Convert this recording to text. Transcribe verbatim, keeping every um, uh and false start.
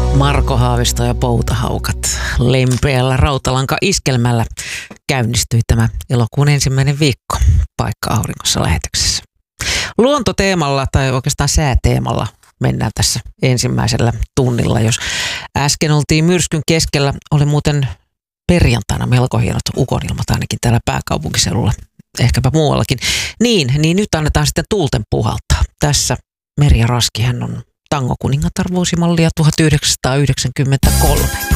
Marko Haavisto ja Poutahaukat lempeällä rautalanka-iskelmällä käynnistyi tämä elokuun ensimmäinen viikko Paikka auringossa lähetyksessä. Luontoteemalla tai oikeastaan sääteemalla mennään tässä ensimmäisellä tunnilla. Jos äsken oltiin myrskyn keskellä, oli muuten perjantaina melko hienot ukonilmat ainakin täällä pääkaupunkiseudulla, ehkäpä muuallakin. Niin, niin nyt annetaan sitten tuulten puhaltaa. Tässä Merja Raski, hän on tangokuningatar vuosimallia tuhatyhdeksänsataayhdeksänkymmentäkolme.